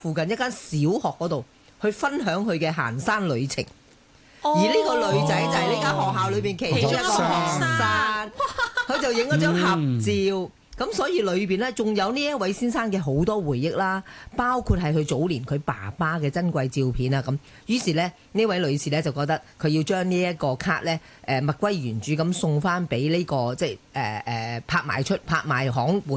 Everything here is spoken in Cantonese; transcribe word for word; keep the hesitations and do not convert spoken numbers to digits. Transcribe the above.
附近一間小學嗰度去分享佢嘅行山旅程。而呢個女仔就係呢間學校裏邊其中一個學生，佢就影咗張合照。咁所以裏邊呢，仲有呢一位先生嘅好多回憶啦，包括係佢早年佢爸爸嘅珍貴照片啊咁。於是呢，呢位女士呢，就覺得佢要將呢一個卡呢，誒物歸原主咁送翻俾呢個即係誒誒拍賣出拍賣行。